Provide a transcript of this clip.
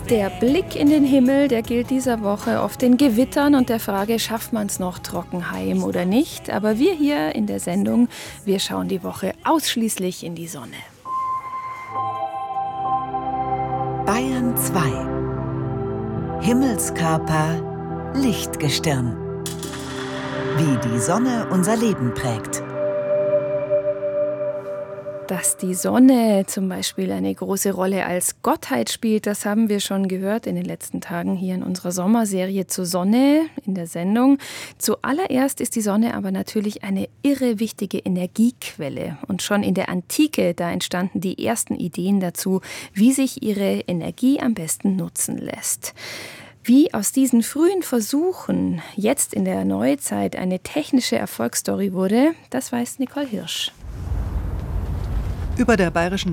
Der Blick in den Himmel, der gilt dieser Woche oft den Gewittern und der Frage, schafft man es noch trocken heim oder nicht? Aber wir hier in der Sendung, wir schauen die Woche ausschließlich in die Sonne. Bayern 2. Himmelskörper, Lichtgestirn. Wie die Sonne unser Leben prägt. Dass die Sonne zum Beispiel eine große Rolle als Gottheit spielt, das haben wir schon gehört in den letzten Tagen hier in unserer Sommerserie zur Sonne in der Sendung. Zuallererst ist die Sonne aber natürlich eine irre wichtige Energiequelle. Und schon in der Antike, da entstanden die ersten Ideen dazu, wie sich ihre Energie am besten nutzen lässt. Wie aus diesen frühen Versuchen jetzt in der Neuzeit eine technische Erfolgsstory wurde, das weiß Nicole Hirsch. Über der bayerischen